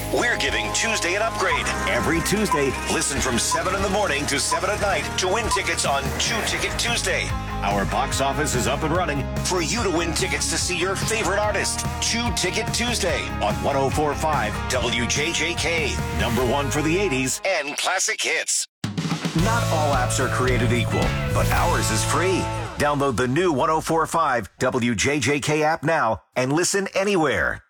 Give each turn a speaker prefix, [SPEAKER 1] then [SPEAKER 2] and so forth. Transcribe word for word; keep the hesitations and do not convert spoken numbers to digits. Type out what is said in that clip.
[SPEAKER 1] We're giving Tuesday an upgrade. Every Tuesday, listen from seven in the morning to seven at night to win tickets on Two Ticket Tuesday. Our box office is up and running for you to win tickets to see your favorite artist. Two Ticket Tuesday on one oh four point five W J J K. Number one for the eighties and classic hits. Not all apps are created equal, but ours is free. Download the new one oh four point five W J J K app now and listen anywhere.